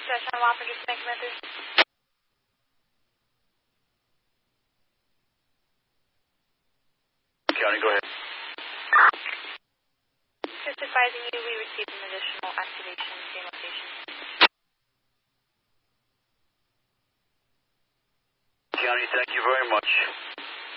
Session Wapner, just make a County, go ahead. Just advising you we received an additional activation in the same location.